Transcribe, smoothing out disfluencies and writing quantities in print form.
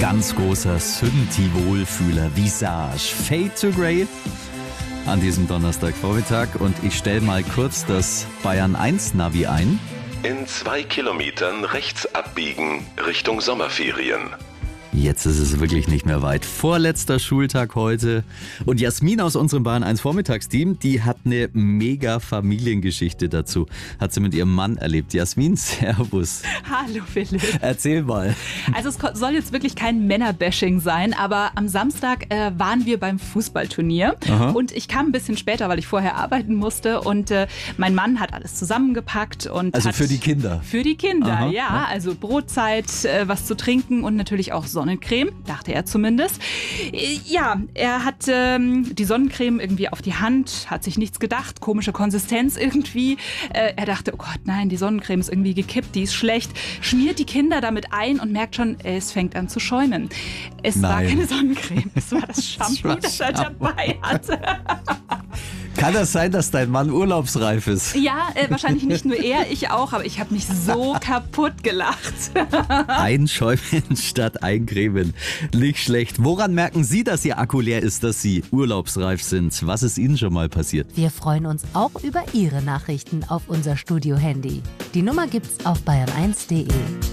Ganz großer Synthi-Wohlfühler, Visage, Fade to Grey an diesem Donnerstagvormittag. Und ich stelle mal kurz das Bayern 1 Navi ein. In 2 Kilometern rechts abbiegen Richtung Sommerferien. Jetzt ist es wirklich nicht mehr weit. Vorletzter Schultag heute. Und Jasmin aus unserem Bayern 1 Vormittagsteam, die hat eine mega Familiengeschichte dazu. Hat sie mit ihrem Mann erlebt. Jasmin, servus. Hallo Philipp. Erzähl mal. Also es soll jetzt wirklich kein Männerbashing sein, aber am Samstag waren wir beim Fußballturnier. Aha. Und ich kam ein bisschen später, weil ich vorher arbeiten musste und mein Mann hat alles zusammengepackt. Und Also hat für die Kinder? Für die Kinder, Aha, ja. Also Brotzeit, was zu trinken und natürlich auch Sonnencreme, dachte er zumindest. Ja, er hat die Sonnencreme irgendwie auf die Hand, hat sich nichts gedacht, komische Konsistenz irgendwie. Er dachte, oh Gott, nein, die Sonnencreme ist irgendwie gekippt, die ist schlecht. Schmiert die Kinder damit ein und merkt schon, es fängt an zu schäumen. Es war keine Sonnencreme, es war das Shampoo, das er dabei hatte. Kann das sein, dass dein Mann urlaubsreif ist? Ja, wahrscheinlich nicht nur er, ich auch, aber ich habe mich so kaputt gelacht. Einschäumen statt eincremen. Nicht schlecht. Woran merken Sie, dass Ihr Akku leer ist, dass Sie urlaubsreif sind? Was ist Ihnen schon mal passiert? Wir freuen uns auch über Ihre Nachrichten auf unser Studio-Handy. Die Nummer gibt's auf bayern1.de.